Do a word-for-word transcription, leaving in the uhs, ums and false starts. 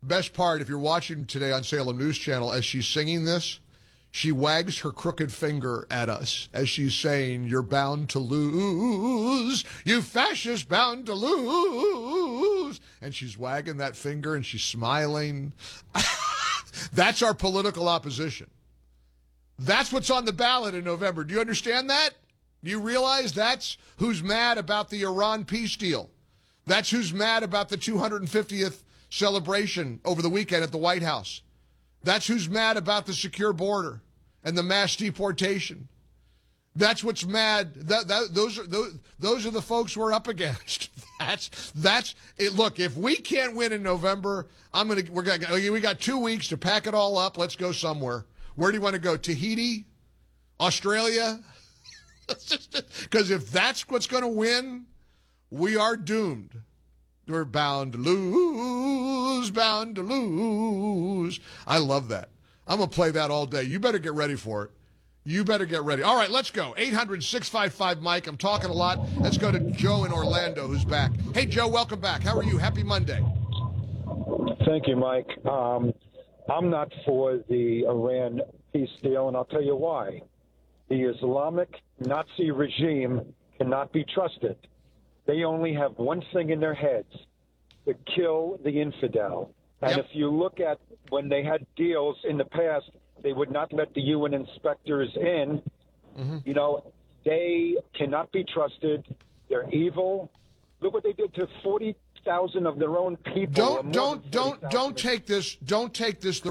Best part, if you're watching today on Salem News Channel, as she's singing this, she wags her crooked finger at us as she's saying, "You're bound to lose, you fascist bound to lose." And she's wagging that finger and she's smiling. That's our political opposition. That's what's on the ballot in November. Do you understand that? Do you realize that's who's mad about the Iran peace deal? That's who's mad about the two hundred fiftieth celebration over the weekend at the White House. That's who's mad about the secure border and the mass deportation. That's what's mad. That, that, those are those, those are the folks we're up against. That's that's it. Look, if we can't win in November, I'm gonna we're gonna we got two weeks to pack it all up. Let's go somewhere. Where do you want to go? Tahiti, Australia? Because if that's what's going to win, we are doomed. We're bound to lose, bound to lose. I love that. I'm going to play that all day. You better get ready for it. You better get ready. All right, let's go. eight hundred, six five five, Mike. I'm talking a lot. Let's go to Joe in Orlando, who's back. Hey, Joe, welcome back. How are you? Happy Monday. Thank you, Mike. Um, I'm not for the Iran peace deal, and I'll tell you why. The Islamic Nazi regime cannot be trusted. They only have one thing in their heads, to kill the infidel. And Yep. if you look at when they had deals in the past, they would not let the U N inspectors in. Mm-hmm. You know, they cannot be trusted. They're evil. Look what they did to forty thousand of their own people. Don't don't don't don't take this don't take this the